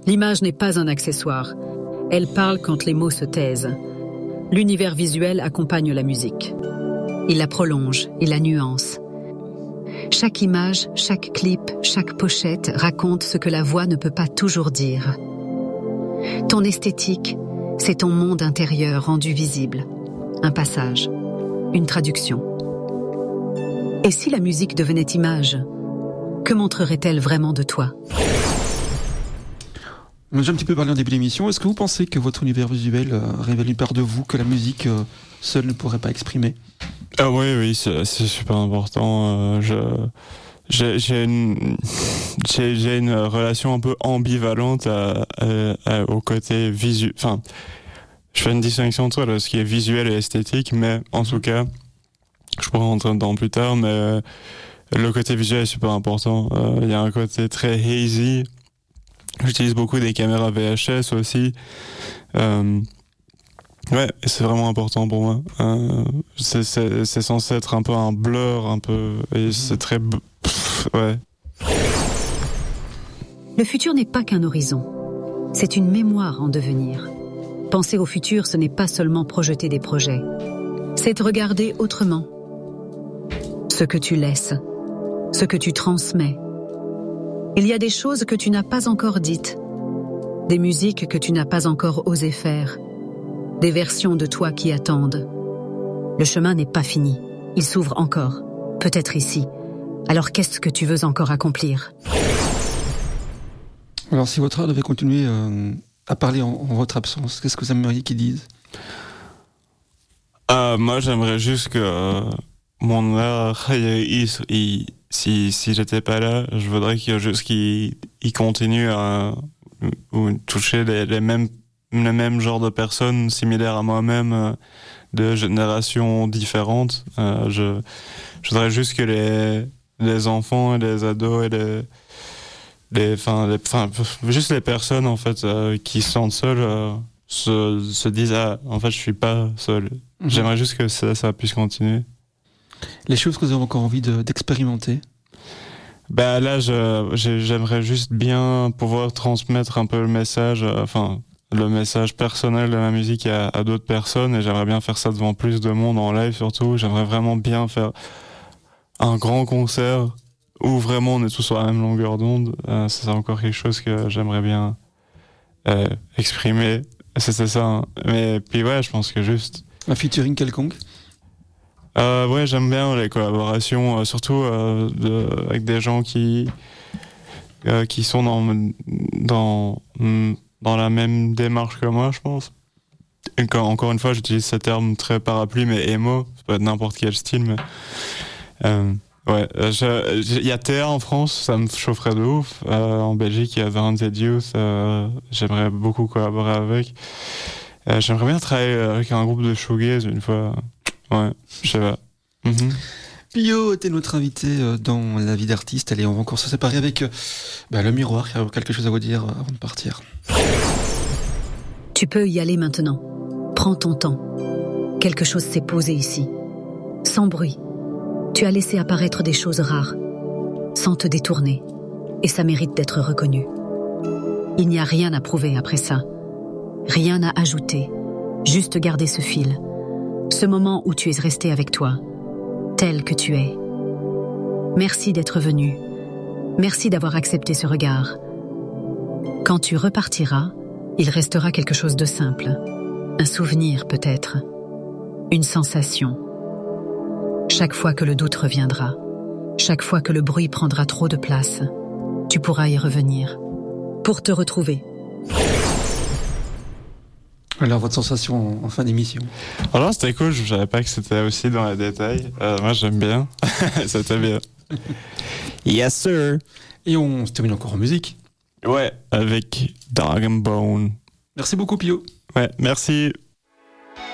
L'image n'est pas un accessoire. Elle parle quand les mots se taisent. L'univers visuel accompagne la musique. Il la prolonge, il la nuance. Chaque image, chaque clip, chaque pochette raconte ce que la voix ne peut pas toujours dire. Ton esthétique, c'est ton monde intérieur rendu visible. Un passage, une traduction. Et si la musique devenait image, que montrerait-elle vraiment de toi ? On a déjà un petit peu parlé en début d'émission. Est-ce que vous pensez que votre univers visuel révèle une part de vous que la musique seule ne pourrait pas exprimer ? Ah oui, c'est super important. J'ai une relation un peu ambivalente au côté visuel. Enfin, je fais une distinction entre ce qui est visuel et esthétique, mais en tout cas, je pourrais rentrer dedans plus tard, mais le côté visuel est super important. Il y a un côté très hazy. J'utilise beaucoup des caméras VHS aussi. Ouais, c'est vraiment important pour moi. C'est censé être un peu un blur, un peu, et c'est très, ouais. Le futur n'est pas qu'un horizon. C'est une mémoire en devenir. Penser au futur, ce n'est pas seulement projeter des projets. C'est regarder autrement. Ce que tu laisses, ce que tu transmets. Il y a des choses que tu n'as pas encore dites, des musiques que tu n'as pas encore osé faire, des versions de toi qui attendent. Le chemin n'est pas fini, il s'ouvre encore, peut-être ici. Alors qu'est-ce que tu veux encore accomplir ? Alors si votre art devait continuer à parler en votre absence, qu'est-ce que vous aimeriez qu'ils disent ? Moi j'aimerais juste que mon art, si j'étais pas là, je voudrais qu'il continue à toucher les mêmes genres de personnes similaires à moi-même, de générations différentes. Je voudrais juste que les enfants et les ados et juste les personnes en fait qui se sentent seules se disent en fait je suis pas seul. J'aimerais juste que ça puisse continuer. Les choses que vous avez encore envie d'expérimenter ? Là, j'aimerais juste bien pouvoir transmettre un peu le message, le message personnel de ma musique à d'autres personnes, et j'aimerais bien faire ça devant plus de monde en live surtout. J'aimerais vraiment bien faire un grand concert où vraiment on est tous sur la même longueur d'onde. C'est encore quelque chose que j'aimerais bien exprimer. C'est ça. Hein. Mais puis ouais, je pense que juste... Un featuring quelconque ? Ouais, j'aime bien les collaborations, surtout avec des gens qui sont dans la même démarche que moi, je pense. Et encore une fois, j'utilise ce terme très parapluie, mais emo, ça peut être n'importe quel style, mais ouais, il y a Théa en France, ça me chaufferait de ouf. En Belgique, il y a The Haunted Youth, j'aimerais beaucoup collaborer avec. J'aimerais bien travailler avec un groupe de shoegaze une fois. Ouais, je sais pas. Pio était notre invité dans La vie d'artiste. Allez, on va encore se séparer avec le miroir qui a quelque chose à vous dire avant de partir. Tu peux y aller maintenant. Prends ton temps. Quelque chose s'est posé ici. Sans bruit. Tu as laissé apparaître des choses rares. Sans te détourner. Et ça mérite d'être reconnu. Il n'y a rien à prouver après ça. Rien à ajouter. Juste garder ce fil. Ce moment où tu es resté avec toi, tel que tu es. Merci d'être venu. Merci d'avoir accepté ce regard. Quand tu repartiras, il restera quelque chose de simple. Un souvenir peut-être. Une sensation. Chaque fois que le doute reviendra, chaque fois que le bruit prendra trop de place, tu pourras y revenir. Pour te retrouver. Alors, votre sensation en fin d'émission ? Alors, c'était cool, je savais pas que c'était aussi dans les détails. Moi, j'aime bien. C'était bien. Yes, sir. Et on se termine encore en musique. Ouais, avec Dog and Bone. Merci beaucoup, Pio. Ouais, merci.